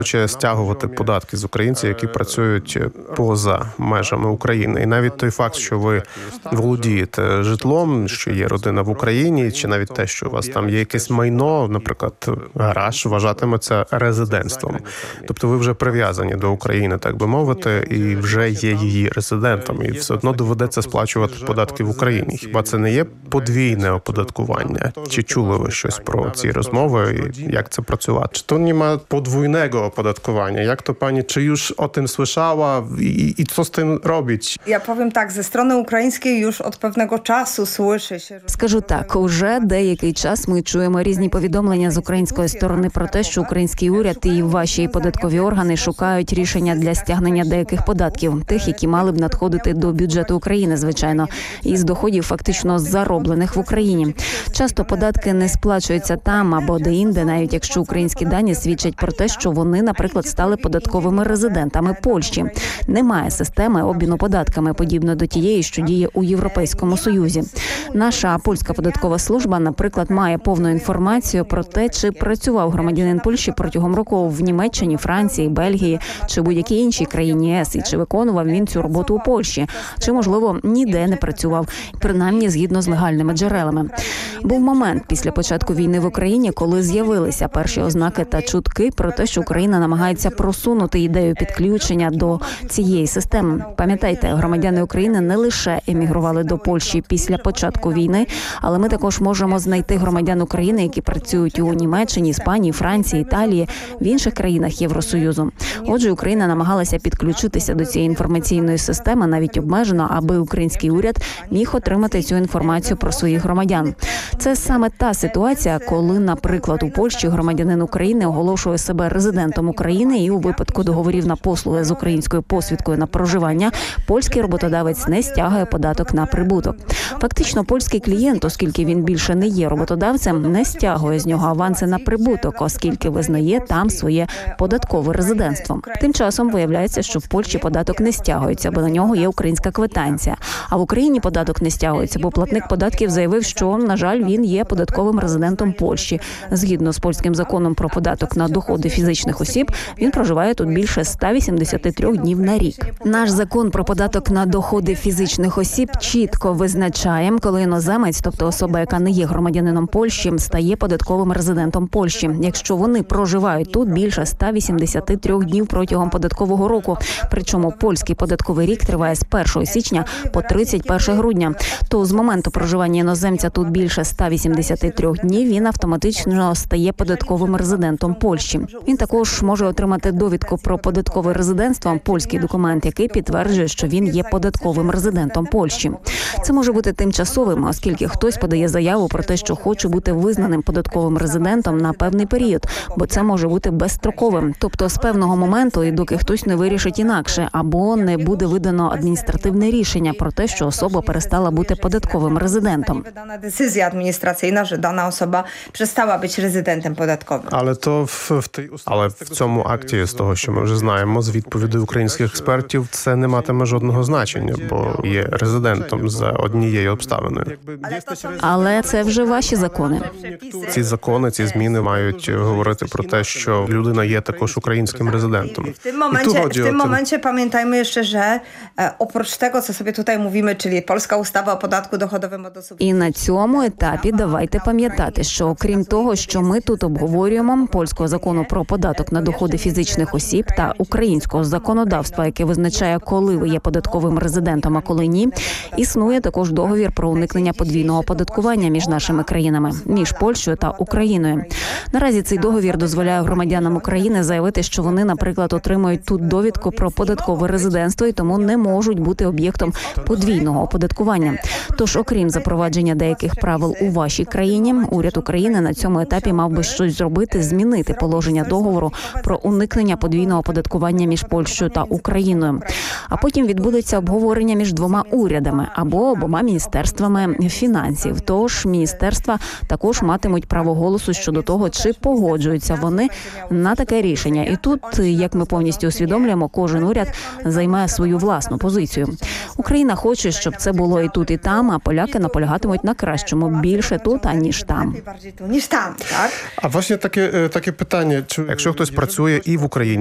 Чи стягувати податки з українців, які працюють поза межами України. І навіть той факт, що ви володієте житлом, що є родина в Україні, чи навіть те, що у вас там є якесь майно, наприклад, гараж, вважатиметься резидентством. Тобто ви вже прив'язані до України, так би мовити, і вже є її резидентом. І все одно доведеться сплачувати податки в Україні. Хіба це не є подвійне оподаткування? Чи чули ви щось про ці rozmowy i jak to pracować? Czy to nie ma podwójnego opodatkowania? Jak to pani, czy już o tym słyszała i co z tym robić? Ja powiem tak, ze strony української już od pewnego czasu słyszy się... Скажу так, уже деякий час ми чуємо різні повідомлення з української сторони про те, що український уряд і ваші податкові органи шукають рішення для стягнення деяких податків, тих, які мали б надходити до бюджету України, звичайно, із доходів фактично зароблених в Україні. Часто податки не сплачуються там або де-інде, навіть якщо українські дані свідчать про те, що вони, наприклад, стали податковими резидентами Польщі. Немає системи обміну податками, подібно до тієї, що діє у Європейському Союзі. Наша польська податкова служба, наприклад, має повну інформацію про те, чи працював громадянин Польщі протягом року в Німеччині, Франції, Бельгії чи будь-якій іншій країні ЄС, і чи виконував він цю роботу у Польщі, чи, можливо, ніде не працював, принаймні згідно з легальними джерелами. Був момент після початку війни в Україні, коли з'явилися перші ознаки та чутки про те, що Україна намагається просунути ідею підключення до цієї системи. Пам'ятайте, громадяни України не лише емігрували до Польщі після початку війни, але ми також можемо знайти громадян України, які працюють у Німеччині, Іспанії, Франції, Італії, в інших країнах Євросоюзу. Отже, Україна намагалася підключитися до цієї інформаційної системи, навіть обмежено, аби український уряд міг отримати цю інформацію про своїх громадян. Це саме та ситуація, коли, наприклад, у Польщі громадянин України оголошує себе резидентом України і у випадку договорів на послуги з українською посвідкою на проживання польський роботодавець не стягує податок на прибуток. Фактично, польський клієнт, оскільки він більше не є роботодавцем, не стягує з нього аванси на прибуток, оскільки визнає там своє податкове резидентство. Тим часом виявляється, що в Польщі податок не стягується, бо на нього є українська квитанція. А в Україні податок не стягується, бо платник податків заявив, що, на жаль, він є податковим резидентом Польщі. Згідно з польським законом про податок на доходи фізичних осіб, він проживає тут більше 183 днів на рік. Наш закон про податок на доходи фізичних осіб чітко визначає, коли іноземець, тобто особа, яка не є громадянином Польщі, стає податковим резидентом Польщі, якщо вони проживають тут більше 183 днів протягом податкового року. Причому польський податковий рік триває з 1 січня по 31 грудня. То з моменту проживання іноземця тут більше 183 днів, він автоматично стає податковим резидентом Польщі. Він також може отримати довідку про податкове резидентство, польський документ, який підтверджує, що він є податковим резидентом Польщі. Це може бути тимчасовим, оскільки хтось подає заяву про те, що хоче бути визнаним податковим резидентом на певний період, бо це може бути безстроковим, тобто з певного моменту, і доки хтось не вирішить інакше, або не буде видано адміністративне рішення про те, що особа перестала бути податковим резидентом. Wydana decyzja administracyjna, że dana osoba przestała być rezydentem podatkowym. Але в цьому акті, з того, що ми вже знаємо, з відповідей українських експертів, це не матиме жодного значення, бо є резидентом за однією обставиною. Але це вже ваші закони. Ці закони, ці зміни мають говорити про те, що людина є також українським резидентом. W tym momencie pamiętajmy jeszcze, że oprócz tego, co sobie tutaj mówimy, czyli polska ustawa o podatku dochodowym od osób... І на цьому етапі давайте пам'ятати, що окрім того, що ми тут обговорюємо, польського закону про податок на доходи фізичних осіб та українського законодавства, яке визначає, коли ви є податковим резидентом, а коли ні, існує також договір про уникнення подвійного оподаткування між нашими країнами, між Польщею та Україною. Наразі цей договір дозволяє громадянам України заявити, що вони, наприклад, отримують тут довідку про податкове резидентство і тому не можуть бути об'єктом подвійного оподаткування. Тож, окрім запровадження деяких правил у вашій країні, уряд України на цьому етапі мав би щось зробити, змінити положення договору про уникнення подвійного оподаткування між Польщею та Україною. А потім відбудеться обговорення між двома урядами або обома міністерствами фінансів. Тож міністерства також матимуть право голосу щодо того, чи погоджуються вони на таке рішення. І тут, як ми повністю усвідомлюємо, кожен уряд займає свою власну позицію. Україна хоче, щоб це було і тут, і там, а поляки наполягатимуть на кращому, більше тут, аніж там. А власне таке питання, якщо хтось працює і в Україні.